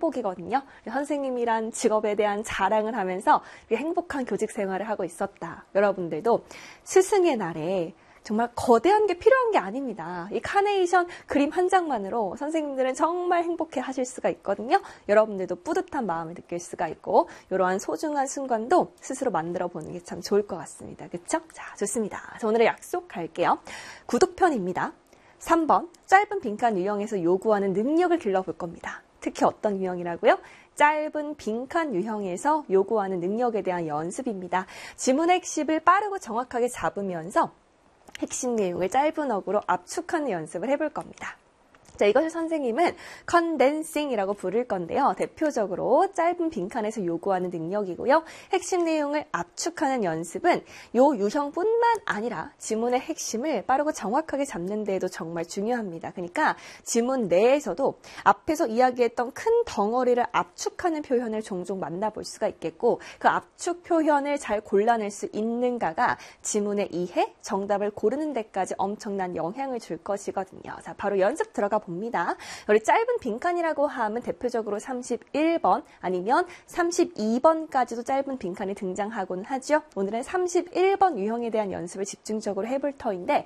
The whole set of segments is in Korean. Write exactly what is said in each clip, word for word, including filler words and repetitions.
행복이거든요. 선생님이란 직업에 대한 자랑을 하면서 행복한 교직 생활을 하고 있었다. 여러분들도 스승의 날에 정말 거대한 게 필요한 게 아닙니다. 이 카네이션 그림 한 장만으로 선생님들은 정말 행복해 하실 수가 있거든요. 여러분들도 뿌듯한 마음을 느낄 수가 있고 이러한 소중한 순간도 스스로 만들어 보는 게 참 좋을 것 같습니다. 그렇죠? 자, 좋습니다. 자, 오늘의 약속 갈게요. 구독편입니다. 삼 번 짧은 빈칸 유형에서 요구하는 능력을 길러볼 겁니다. 특히 어떤 유형이라고요? 짧은 빈칸 유형에서 요구하는 능력에 대한 연습입니다. 지문의 핵심을 빠르고 정확하게 잡으면서 핵심 내용을 짧은 어구로 압축하는 연습을 해볼 겁니다. 자, 이것을 선생님은 컨덴싱이라고 부를 건데요. 대표적으로 짧은 빈칸에서 요구하는 능력이고요. 핵심 내용을 압축하는 연습은 요 유형뿐만 아니라 지문의 핵심을 빠르고 정확하게 잡는 데에도 정말 중요합니다. 그러니까 지문 내에서도 앞에서 이야기했던 큰 덩어리를 압축하는 표현을 종종 만나볼 수가 있겠고 그 압축 표현을 잘 골라낼 수 있는가가 지문의 이해, 정답을 고르는 데까지 엄청난 영향을 줄 것이거든요. 자, 바로 연습 들어가 봅니다. 봅니다. 우리 짧은 빈칸이라고 하면 대표적으로 삼십일 번 아니면 삼십이 번까지도 짧은 빈칸이 등장하곤 하죠. 오늘은 삼십일 번 유형에 대한 연습을 집중적으로 해볼 터인데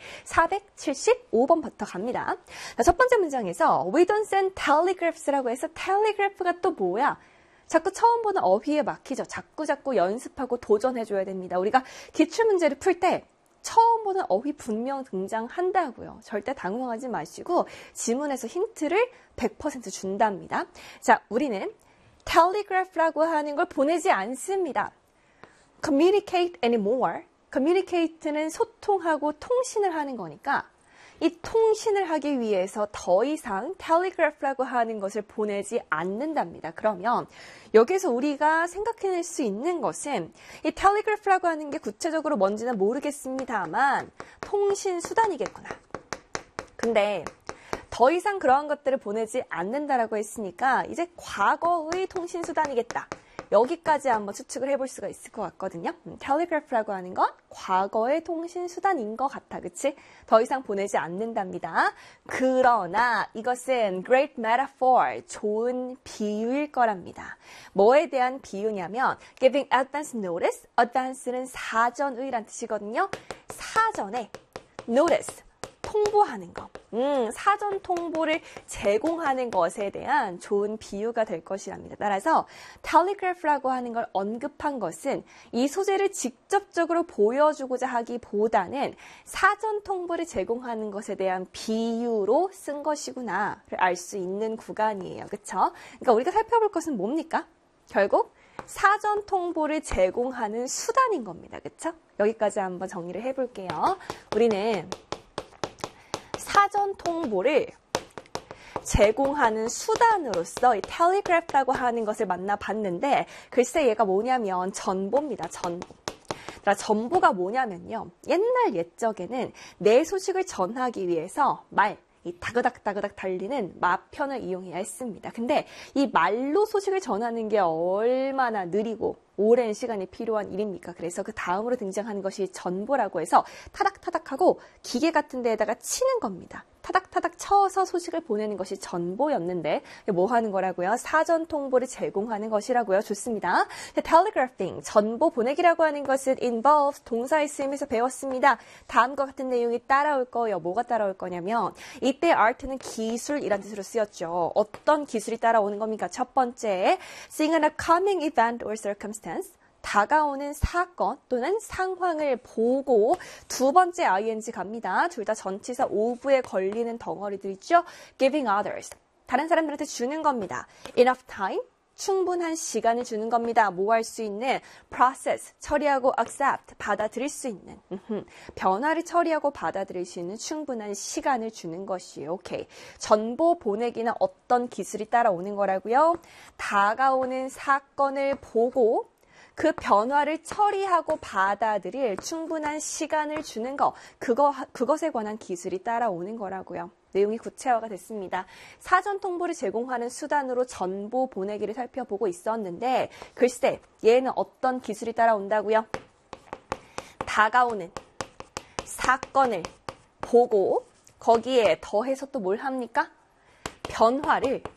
사백칠십오 번부터 갑니다. 자, 첫 번째 문장에서 We don't send telegraphs라고 해서 telegraph가 또 뭐야? 자꾸 처음 보는 어휘에 막히죠. 자꾸 자꾸 연습하고 도전해줘야 됩니다. 우리가 기출문제를 풀 때 처음 보는 어휘 분명 등장한다고요. 절대 당황하지 마시고 지문에서 힌트를 백 퍼센트 준답니다. 자, 우리는 telegraph라고 하는 걸 보내지 않습니다. communicate anymore. communicate는 소통하고 통신을 하는 거니까 이 통신을 하기 위해서 더 이상 telegraph라고 하는 것을 보내지 않는답니다. 그러면 여기서 우리가 생각해낼 수 있는 것은 이 telegraph라고 하는 게 구체적으로 뭔지는 모르겠습니다만 통신 수단이겠구나. 근데 더 이상 그러한 것들을 보내지 않는다라고 했으니까 이제 과거의 통신 수단이겠다. 여기까지 한번 추측을 해볼 수가 있을 것 같거든요. 음, 텔레그래프라고 하는 건 과거의 통신 수단인 것 같아. 그치? 더 이상 보내지 않는답니다. 그러나 이것은 great metaphor, 좋은 비유일 거랍니다. 뭐에 대한 비유냐면 giving advance notice, advance는 사전의란 뜻이거든요. 사전에 notice, 통보하는 것, 음, 사전 통보를 제공하는 것에 대한 좋은 비유가 될 것이랍니다. 따라서 telegraph라고 하는 걸 언급한 것은 이 소재를 직접적으로 보여주고자 하기보다는 사전 통보를 제공하는 것에 대한 비유로 쓴 것이구나를 알 수 있는 구간이에요. 그렇죠? 그러니까 우리가 살펴볼 것은 뭡니까? 결국 사전 통보를 제공하는 수단인 겁니다. 그렇죠? 여기까지 한번 정리를 해볼게요. 우리는 사전 통보를 제공하는 수단으로서 이 텔레그래프라고 하는 것을 만나봤는데 글쎄 얘가 뭐냐면 전보입니다. 전보. 전보가 뭐냐면요. 옛날 옛적에는 내 소식을 전하기 위해서 말, 이 다그닥다그닥 달리는 마편을 이용해야 했습니다. 근데 이 말로 소식을 전하는 게 얼마나 느리고 오랜 시간이 필요한 일입니까? 그래서 그 다음으로 등장하는 것이 전보라고 해서 타닥타닥하고 기계 같은 데에다가 치는 겁니다. 타닥타닥 쳐서 소식을 보내는 것이 전보였는데 뭐 하는 거라고요? 사전 통보를 제공하는 것이라고요. 좋습니다. telegraphing, 전보 보내기라고 하는 것은 involves 동사의 쓰임에서 배웠습니다. 다음과 같은 내용이 따라올 거예요. 뭐가 따라올 거냐면 이때 art는 기술이란 뜻으로 쓰였죠. 어떤 기술이 따라오는 겁니까? 첫 번째, seeing a coming event or circumstance, 다가오는 사건 또는 상황을 보고. 두 번째 ing 갑니다. 둘 다 전치사 오브에 걸리는 덩어리들이죠. giving others, 다른 사람들한테 주는 겁니다. enough time, 충분한 시간을 주는 겁니다. 뭐 할 수 있는 process, 처리하고 accept, 받아들일 수 있는 변화를 처리하고 받아들일 수 있는 충분한 시간을 주는 것이에요. 오케이. 전보 보내기는 어떤 기술이 따라오는 거라고요? 다가오는 사건을 보고 그 변화를 처리하고 받아들일 충분한 시간을 주는 것, 그거, 그것에 관한 기술이 따라오는 거라고요. 내용이 구체화가 됐습니다. 사전 통보를 제공하는 수단으로 전보 보내기를 살펴보고 있었는데 글쎄 얘는 어떤 기술이 따라온다고요? 다가오는 사건을 보고 거기에 더해서 또 뭘 합니까? 변화를